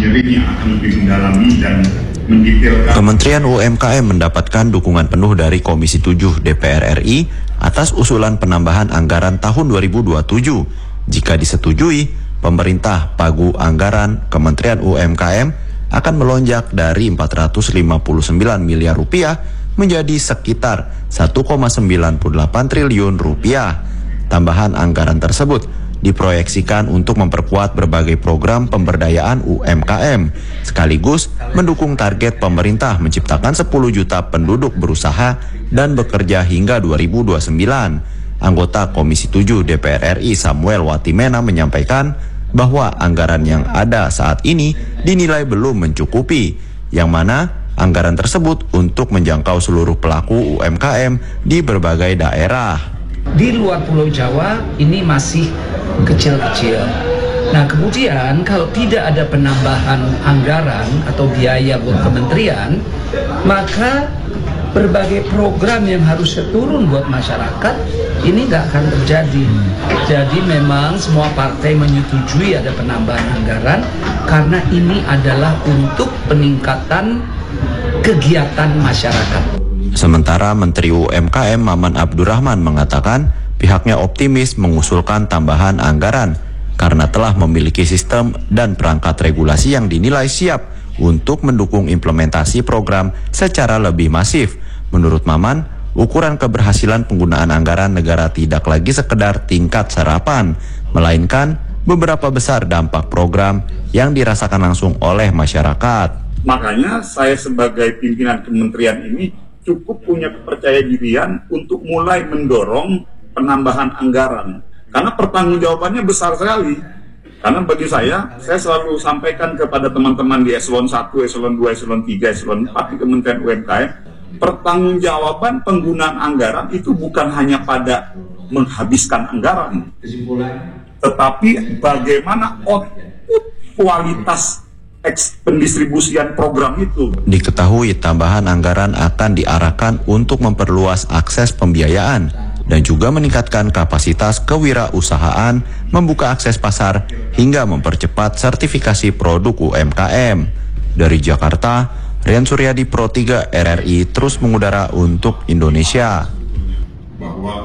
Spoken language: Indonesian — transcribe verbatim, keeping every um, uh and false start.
menjadi yang akan lebih mendalami dan mendetailkan. Kementerian U M K M mendapatkan dukungan penuh dari Komisi tujuh D P R R I atas usulan penambahan anggaran tahun dua ribu dua puluh tujuh. Jika disetujui, pemerintah pagu anggaran Kementerian U M K M akan melonjak dari empat ratus lima puluh sembilan miliar rupiah menjadi sekitar satu koma sembilan delapan triliun rupiah. Tambahan anggaran tersebut diproyeksikan untuk memperkuat berbagai program pemberdayaan U M K M, sekaligus mendukung target pemerintah menciptakan sepuluh juta penduduk berusaha dan bekerja hingga dua ribu dua puluh sembilan. Anggota Komisi tujuh D P R R I Samuel Watimena menyampaikan bahwa anggaran yang ada saat ini dinilai belum mencukupi, yang mana anggaran tersebut untuk menjangkau seluruh pelaku U M K M di berbagai daerah. Di luar Pulau Jawa ini masih kecil-kecil. Nah, kemudian kalau tidak ada penambahan anggaran atau biaya buat kementerian, maka berbagai program yang harusnya turun buat masyarakat ini nggak akan terjadi. Jadi memang semua partai menyetujui ada penambahan anggaran karena ini adalah untuk peningkatan kegiatan masyarakat. Sementara Menteri U M K M Maman Abdurrahman mengatakan pihaknya optimis mengusulkan tambahan anggaran karena telah memiliki sistem dan perangkat regulasi yang dinilai siap untuk mendukung implementasi program secara lebih masif. Menurut Maman, ukuran keberhasilan penggunaan anggaran negara tidak lagi sekedar tingkat serapan, melainkan beberapa besar dampak program yang dirasakan langsung oleh masyarakat. Makanya saya sebagai pimpinan kementerian ini cukup punya kepercayaan dirian untuk mulai mendorong penambahan anggaran. Karena pertanggungjawabannya besar sekali. Karena bagi saya, saya selalu sampaikan kepada teman-teman di eselon satu, eselon dua, eselon tiga, eselon empat di Kementerian U M K M, pertanggungjawaban penggunaan anggaran itu bukan hanya pada menghabiskan anggaran, tetapi bagaimana output kualitas pendistribusian program itu. Diketahui tambahan anggaran akan diarahkan untuk memperluas akses pembiayaan dan juga meningkatkan kapasitas kewirausahaan, membuka akses pasar, hingga mempercepat sertifikasi produk U M K M. Dari Jakarta, Rian Suryadi Pro tiga R R I terus mengudara untuk Indonesia. Bahwa